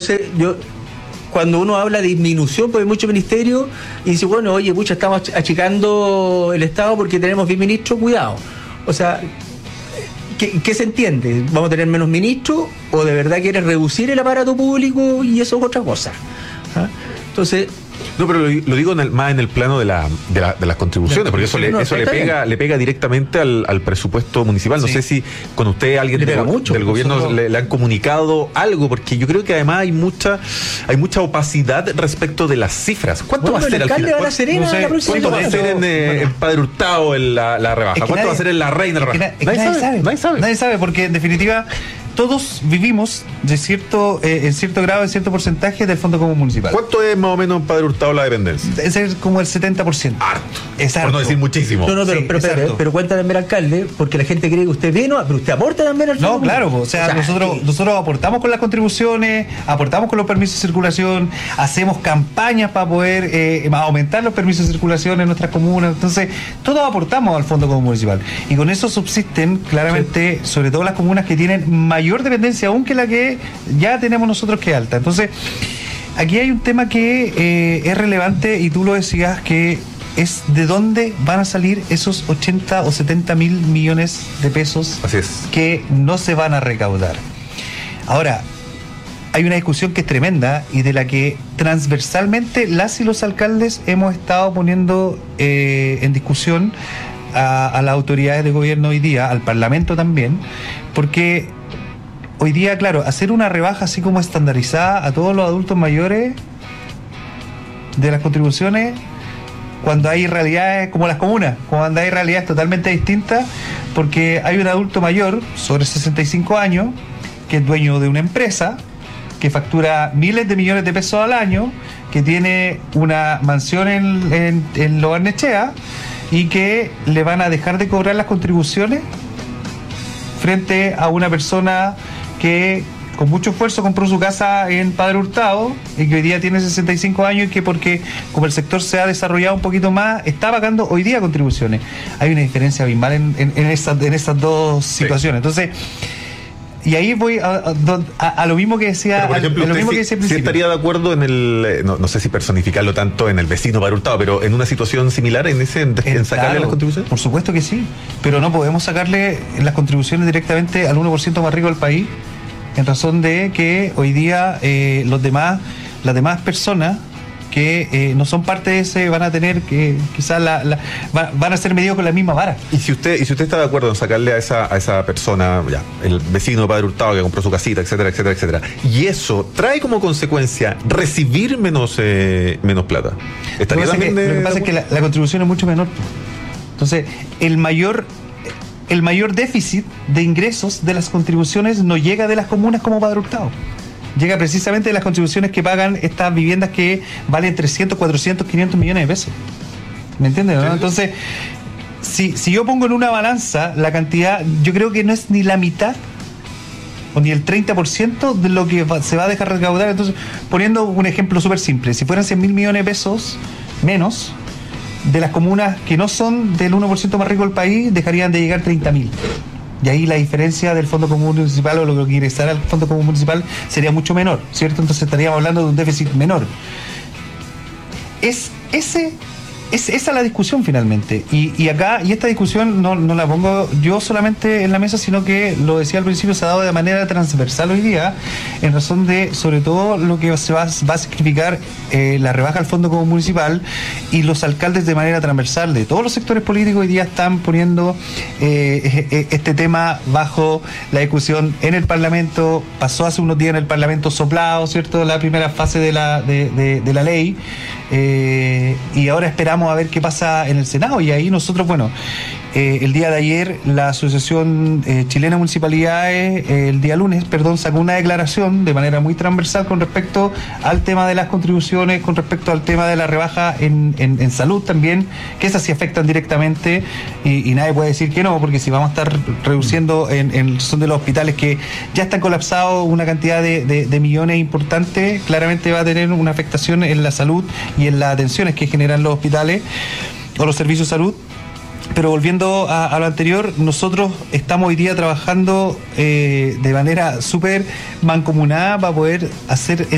Entonces, cuando uno habla de disminución, pues hay muchos ministerios y dice, bueno, oye, pucha, estamos achicando el Estado porque tenemos 10 ministros, cuidado. O sea, ¿qué se entiende? ¿Vamos a tener menos ministros o de verdad quieres reducir el aparato público y eso es otra cosa? ¿Ah? Entonces... No, pero lo digo más en el plano de las contribuciones, porque eso le pega directamente al presupuesto municipal. No sé si con usted alguien del gobierno le han comunicado algo, porque yo creo que además hay mucha opacidad respecto de las cifras. ¿Cuánto va a ser al final? ¿Cuánto va a ser en Padre Hurtado la rebaja? ¿Cuánto va a ser en La Reina la rebaja? Nadie sabe, porque en definitiva todos vivimos en cierto grado, en cierto porcentaje del Fondo Común Municipal. ¿Cuánto es más o menos en Padre Hurtado la dependencia? Es como el 70%. Harto. Es harto. Por no decir muchísimo. Pero cuenta también, alcalde, porque la gente cree que usted viene, pero usted aporta también al Fondo Común. Claro, nosotros aportamos con las contribuciones, aportamos con los permisos de circulación, hacemos campañas para poder aumentar los permisos de circulación en nuestras comunas. Entonces, todos aportamos al Fondo Común Municipal. Y con eso subsisten claramente, sobre todo las comunas que tienen mayor dependencia aún que la que ya tenemos nosotros, que es alta. Entonces, aquí hay un tema que es relevante y tú lo decías, que es de dónde van a salir esos 80 o 70 mil millones de pesos que no se van a recaudar. Ahora, hay una discusión que es tremenda y de la que transversalmente las y los alcaldes hemos estado poniendo en discusión a las autoridades de gobierno hoy día, al Parlamento también, porque hoy día, claro, hacer una rebaja así como estandarizada a todos los adultos mayores de las contribuciones, cuando hay realidades como las comunas, cuando hay realidades totalmente distintas, porque hay un adulto mayor sobre 65 años que es dueño de una empresa, que factura miles de millones de pesos al año, que tiene una mansión en Lo Barnechea y que le van a dejar de cobrar las contribuciones frente a una persona que con mucho esfuerzo compró su casa en Padre Hurtado y que hoy día tiene 65 años y que, porque como el sector se ha desarrollado un poquito más, está pagando hoy día contribuciones. Hay una diferencia abismal en estas dos situaciones. Entonces, y ahí voy a lo mismo que decía, por ejemplo, al principio. ¿Sí estaría de acuerdo en no sé si personificarlo tanto en el vecino Padre Hurtado, pero en una situación similar en sacarle claro, las contribuciones? Por supuesto que sí, pero no podemos sacarle las contribuciones directamente al 1% más rico del país, en razón de que hoy día las demás personas que no son parte de ese van a tener que quizás van a ser medidos con la misma vara. Y si usted está de acuerdo en sacarle a esa persona, ya, el vecino de Padre Hurtado que compró su casita, etcétera, etcétera, etcétera, y eso trae como consecuencia recibir menos plata, ¿estaría también lo que pasa es que la contribución es mucho menor. Entonces, el mayor déficit de ingresos de las contribuciones no llega de las comunas como Padre Hurtado. Llega precisamente de las contribuciones que pagan estas viviendas que valen 300, 400, 500 millones de pesos. ¿Me entiendes? ¿No? Entonces, si yo pongo en una balanza la cantidad, yo creo que no es ni la mitad o ni el 30% de lo que se va a dejar recaudar. Entonces, poniendo un ejemplo súper simple, si fueran 100 mil millones de pesos menos, de las comunas que no son del 1% más rico del país, dejarían de llegar 30 mil. Y ahí la diferencia del Fondo Común Municipal o lo que ingresará al Fondo Común Municipal sería mucho menor, ¿cierto? Entonces estaríamos hablando de un déficit menor. Esa es la discusión finalmente. Y esta discusión no la pongo yo solamente en la mesa, sino que, lo decía al principio, se ha dado de manera transversal hoy día, en razón de, sobre todo, lo que va a significar la rebaja al Fondo Común Municipal, y los alcaldes de manera transversal de todos los sectores políticos hoy día están poniendo este tema bajo la discusión en el Parlamento. Pasó hace unos días en el Parlamento soplado, ¿cierto?, la primera fase de la ley, y ahora esperamos a ver qué pasa en el Senado. Y ahí nosotros, el día de ayer la Asociación Chilena de Municipalidades, el día lunes, sacó una declaración de manera muy transversal con respecto al tema de las contribuciones, con respecto al tema de la rebaja en salud también, que esas sí afectan directamente, y nadie puede decir que no, porque si vamos a estar reduciendo son de los hospitales que ya están colapsados una cantidad de millones importantes, claramente va a tener una afectación en la salud y en las atenciones que generan los hospitales o los servicios de salud. Pero volviendo a lo anterior, nosotros estamos hoy día trabajando de manera súper mancomunada para poder hacer